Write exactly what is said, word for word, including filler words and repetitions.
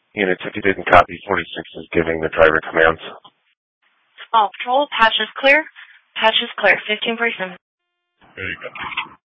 Units, if you didn't copy, forty-six is giving the driver commands. All patrol, patch is clear. Patch is clear, fifteen forty-seven. There you go.